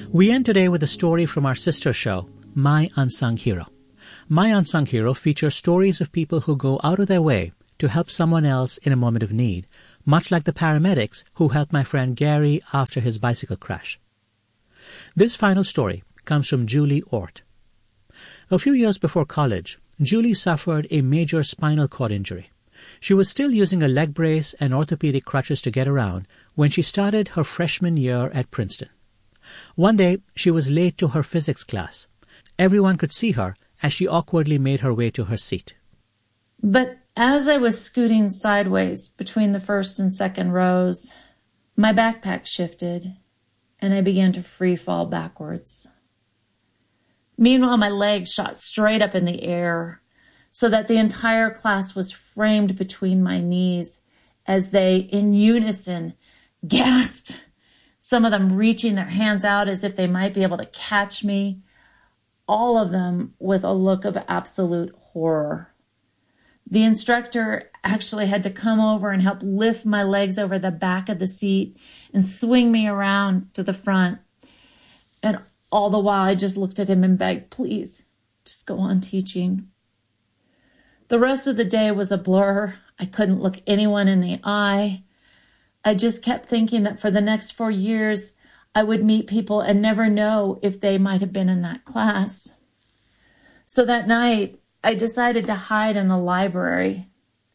We end today with a story from our sister show, My Unsung Hero. My Unsung Hero features stories of people who go out of their way to help someone else in a moment of need, much like the paramedics who helped my friend Gary after his bicycle crash. This final story comes from Julie Ort. A few years before college, Julie suffered a major spinal cord injury. She was still using a leg brace and orthopedic crutches to get around when she started her freshman year at Princeton. One day, she was late to her physics class. Everyone could see her as she awkwardly made her way to her seat. But as I was scooting sideways between the first and second rows, my backpack shifted, and I began to free fall backwards. Meanwhile, my legs shot straight up in the air, so that the entire class was framed between my knees as they, in unison, gasped, some of them reaching their hands out as if they might be able to catch me, all of them with a look of absolute horror. The instructor actually had to come over and help lift my legs over the back of the seat and swing me around to the front. And all the while, I just looked at him and begged, please, just go on teaching. The rest of the day was a blur. I couldn't look anyone in the eye. I just kept thinking that for the next 4 years, I would meet people and never know if they might have been in that class. So that night, I decided to hide in the library.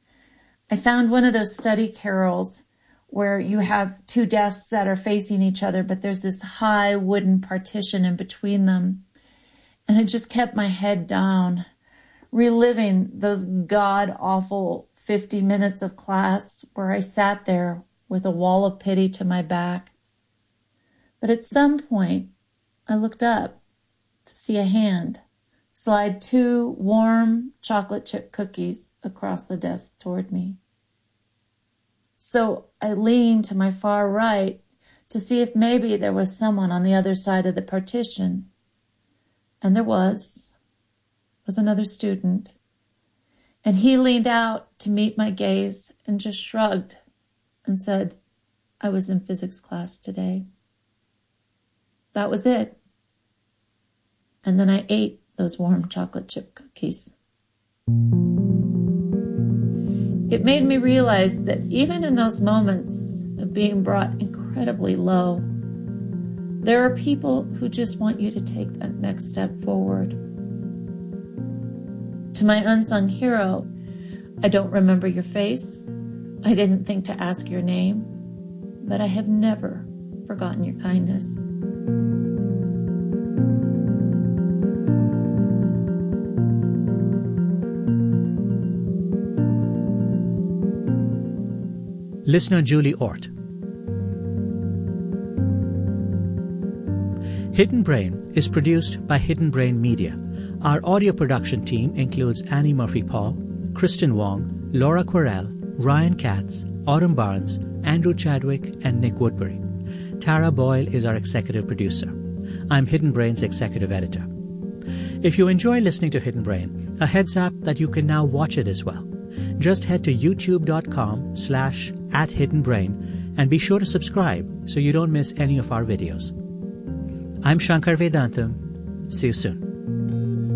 I found one of those study carrels where you have two desks that are facing each other, but there's this high wooden partition in between them. And I just kept my head down, reliving those god-awful 50 minutes of class where I sat there with a wall of pity to my back. But at some point, I looked up to see a hand slide 2 warm chocolate chip cookies across the desk toward me. So I leaned to my far right to see if maybe there was someone on the other side of the partition. And there was another student. And he leaned out to meet my gaze and just shrugged and said, I was in physics class today. That was it. And then I ate those warm chocolate chip cookies. It made me realize that even in those moments of being brought incredibly low, there are people who just want you to take that next step forward. To my unsung hero, I don't remember your face. I didn't think to ask your name, but I have never forgotten your kindness. Listener Julie Ort. Hidden Brain is produced by Hidden Brain Media. Our audio production team includes Annie Murphy-Paul, Kristen Wong, Laura Querelle, Ryan Katz, Autumn Barnes, Andrew Chadwick, and Nick Woodbury. Tara Boyle is our executive producer. I'm Hidden Brain's executive editor. If you enjoy listening to Hidden Brain, a heads up that you can now watch it as well. Just head to youtube.com/@hiddenbrain and be sure to subscribe so you don't miss any of our videos. I'm Shankar Vedantam. See you soon.